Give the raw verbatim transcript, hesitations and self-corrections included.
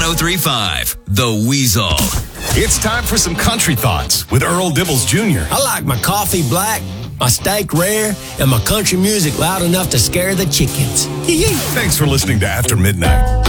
oh three point five, The Weasel. It's time for some country thoughts with Earl Dibbles Junior I like my coffee black, my steak rare, and my country music loud enough to scare the chickens. Thanks for listening to After Midnight.